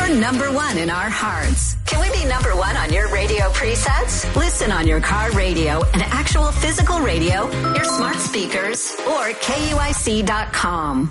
We're number one in our hearts. Can we be number one on your radio presets? Listen on your car radio and actual physical radio, your smart speakers, or KUIC.com.